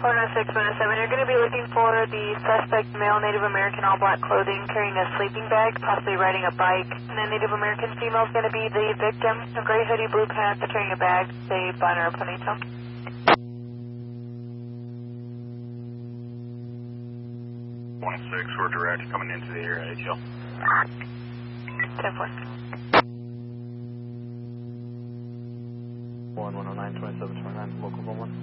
406-107, you're going to be looking for the suspect, male Native American, all black clothing, carrying a sleeping bag, possibly riding a bike. And the Native American female is going to be the victim, a gray hoodie, blue pants, carrying a bag, a bun or a ponytail. 106, we're direct coming into the area, ATL. 10-4. 109-2729, local 11.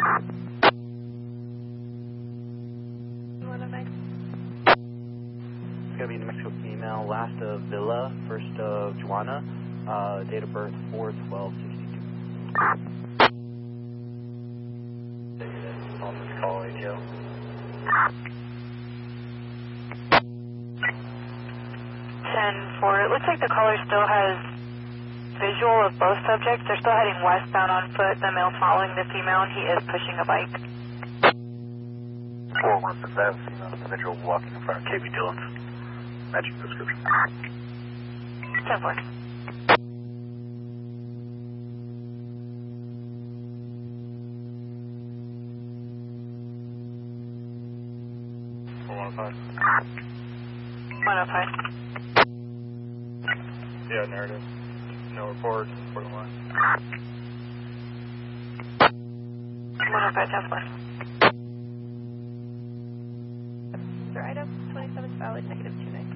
109. It's going to be New Mexico female, last of Villa, first of Juana, date of birth 4/12/62. Call ATL. 10-4. It looks like the caller still has visual of both subjects. They're still heading westbound on foot. The male's following the female, and he is pushing a bike. 4157, female individual walking in front of KB Dillon's. Matching description. 10-4. 105. 105. Yeah, narrative. No report. Report line. 105, 10-4. Sir, item 27 valid, -29.